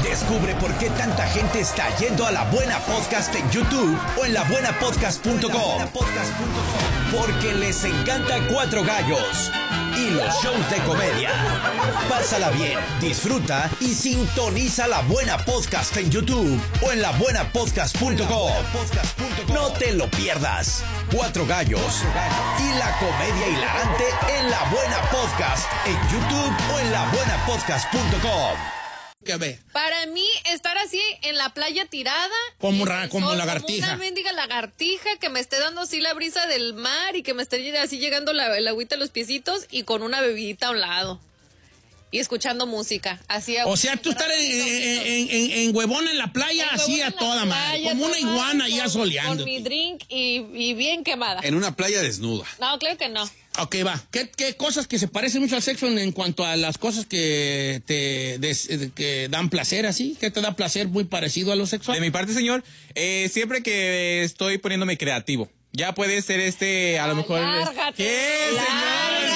Descubre por qué tanta gente está yendo a La Buena Podcast en YouTube o en labuenapodcast.com. Porque les encanta Cuatro Gallos y los shows de comedia. Pásala bien, disfruta y sintoniza La Buena Podcast en YouTube o en labuenapodcast.com. No te lo pierdas. Cuatro Gallos y la comedia hilarante en La Buena Podcast en YouTube o en labuenapodcast.com. Para mí, estar así en la playa tirada como sol, lagartija. Como una mendiga lagartija que me esté dando así la brisa del mar y que me esté así llegando el agüita a los piecitos y con una bebidita a un lado. Y escuchando música, así. O sea, tú estar en huevona en la playa, así a toda madre, como una iguana ya soleando. Con mi drink y bien quemada. En una playa desnuda. No, claro que no. Ok, va. ¿Qué cosas que se parecen mucho al sexo en cuanto a las cosas que que dan placer así? ¿Qué te da placer muy parecido a lo sexual? De mi parte, señor, siempre que estoy poniéndome creativo. Ya puede ser a lo mejor... Lárgate. ¿Qué, señor?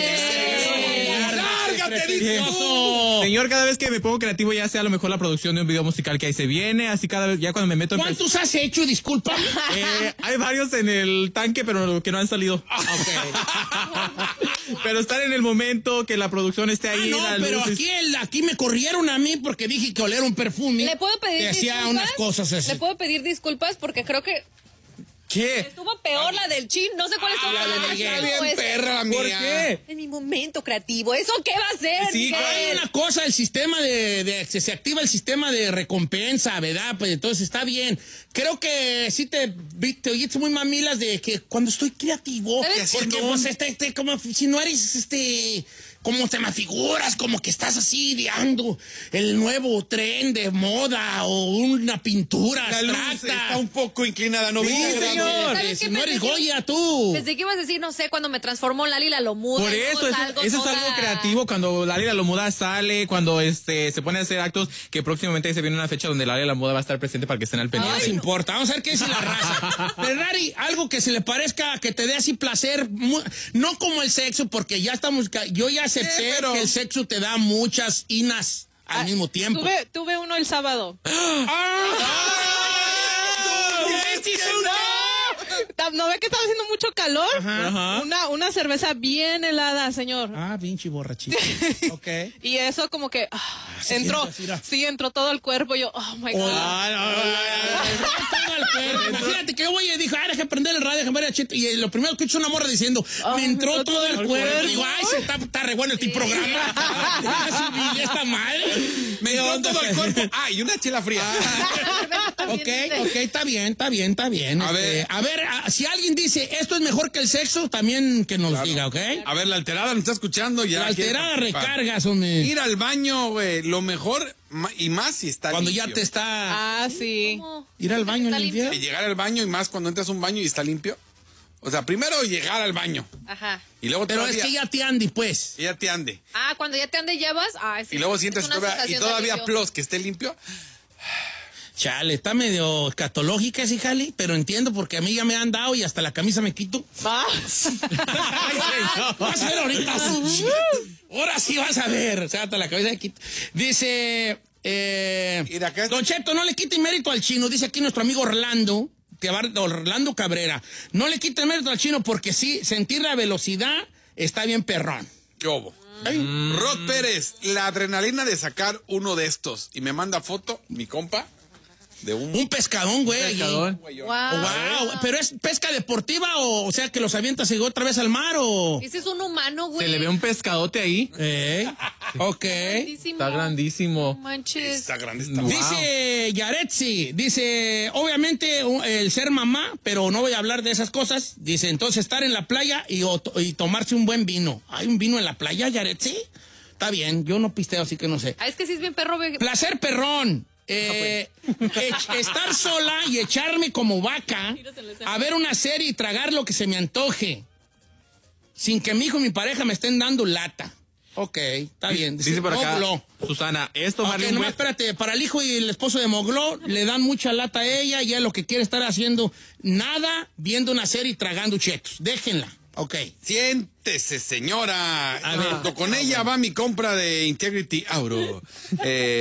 Precioso. Señor, cada vez que me pongo creativo, ya sea a lo mejor la producción de un video musical que ahí se viene, así cada vez, ya cuando me meto en... ¿Cuántos has hecho, disculpa? Hay varios en el tanque, pero que no han salido. Pero estar en el momento que la producción esté ahí. No, pero aquí me corrieron a mí porque dije que oler un perfume. ¿Le puedo pedir disculpas? Hacía unas cosas así. ¿Le puedo pedir disculpas? Porque creo que... ¿Qué? Estuvo peor la del chin, no sé cuál es la de Miguel. Bien perra la mía. ¿Por qué? En mi momento creativo, ¿eso qué va a ser? Sí, hay una cosa, el sistema se activa el sistema de recompensa, ¿verdad? Pues entonces está bien. Creo que sí te oíste muy mamilas de que cuando estoy creativo, porque pues como si no eres como te me figuras, como que estás así ideando el nuevo tren de moda o una pintura La luz abstracta. está un poco inclinada, ¿no? Sí, viste? señor. ¿Sabes Si qué no pensé eres que- Goya, tú. Pensé que ibas a decir, no sé, cuando me transformo en Lali la Lomuda. Por y luego eso, eso salgo es toda- algo creativo. Cuando Lali la Lomuda sale, cuando se pone a hacer actos, que próximamente se viene una fecha donde Lali la Lomuda va a estar presente para que estén al No pendiente. les importa, vamos a ver qué dice la raza. Ferrari, algo que se le parezca, que te dé así placer, no como el sexo, porque ya estamos, yo ya acepté pero- que el sexo te da muchas inas al mismo tiempo. Tuve uno el sábado. ¿No ve que estaba haciendo mucho calor? Ajá. Una cerveza bien helada, señor. Pinche borrachito. Ok. Y eso como que se entró. siente así, mira. Sí, entró todo el cuerpo. Yo, oh my God. Todo el cuerpo. Imagínate que yo voy y dije, déjame prender el radio, déjame ver a Cheto. Y lo primero que escucho una morra diciendo, me entró todo el cuerpo. Y digo, está re bueno el programa. Y esta madre. Me entró todo el cuerpo. Y una chela fría. Ok, está bien. A ver. A ver, si alguien dice, esto es mejor que el sexo, también que nos diga, ¿ok? A ver, la alterada me está escuchando ya. La alterada quiere participar. recargas, hombre. Ir al baño, güey, lo mejor y más si está Cuando limpio. ya te está... Sí. ¿Cómo? Ir al baño ¿Está limpiar. limpio? Y llegar al baño y más cuando entras a un baño y está limpio. O sea, primero llegar al baño. Ajá. Y luego Pero todavía, es que ya te andi, pues. y ya te ande. Cuando ya te ande llevas. Sí. Y luego sientes Es una todavía, y sensación de todavía alivio. plus que esté limpio. Chale, está medio escatológica ese jale, pero entiendo porque a mí ya me han dado y hasta la camisa me quito. Vas a ver ahorita. Ahora sí vas a ver. O sea, hasta la cabeza me quito. Dice, Y de acá Don Cheto, no le quite mérito al chino. Dice aquí nuestro amigo Orlando Cabrera. No le quite mérito al chino porque sí, sentir la velocidad está bien perrón. ¿Qué hubo? Rod Pérez, la adrenalina de sacar uno de estos. Y me manda foto, mi compa, de Un pescadón, güey. Pescador. Wow. ¿Pero es pesca deportiva o sea que los avientas y otra vez al mar o...? Ese es un humano, güey. Se le ve un pescadote ahí. Ok. Grandísimo. Está grandísimo. No manches. Está grande, está Wow. Dice Yaretsi, dice, obviamente el ser mamá, pero no voy a hablar de esas cosas. Dice, entonces estar en la playa y tomarse un buen vino. ¿Hay un vino en la playa, Yaretsi? Está bien, yo no pisteo, así que no sé. Es que sí es bien perro. Placer perrón. Estar sola y echarme como vaca a ver una serie y tragar lo que se me antoje sin que mi hijo y mi pareja me estén dando lata. Ok, está bien. Dice por acá, Mogló. Susana, esto Ok, vale un nomás buen... espérate, para el hijo y el esposo de Mogló le dan mucha lata a ella y ella lo que quiere estar haciendo nada, viendo una serie y tragando chetos. Déjenla. Ok. Siéntese, señora. A ver. Junto con ella va mi compra de Integrity Auro.